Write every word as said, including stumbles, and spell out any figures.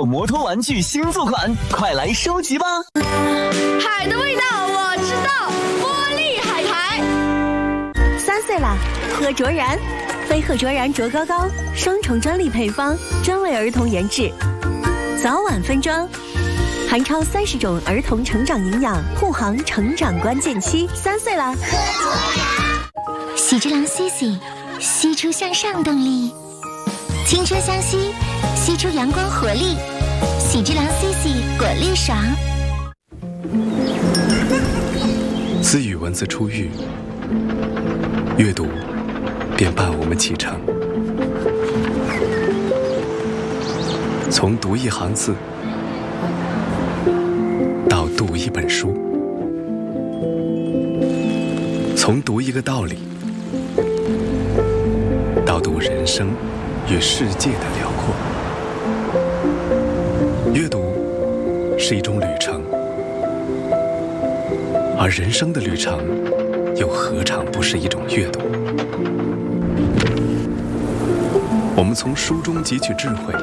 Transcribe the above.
有摩托玩具新作款，快来收集吧！ 海的味道我知道，玻璃海苔。 三岁啦，喝卓然，飞鹤卓然卓高高，双重专利配方，专为儿童研制，早晚分装，含超三十种儿童成长营养，护航成长关键期。三岁啦，喝卓然，喜之郎西西，吸出向上动力，青春相吸，吸出阳光活力。喜之郎西西果粒爽。 自语文字出狱，阅读便伴我们启程。从读一行字到读一本书，从读一个道理到读人生与世界的辽阔。阅读是一种旅程，而人生的旅程又何尝不是一种阅读？我们从书中汲取智慧，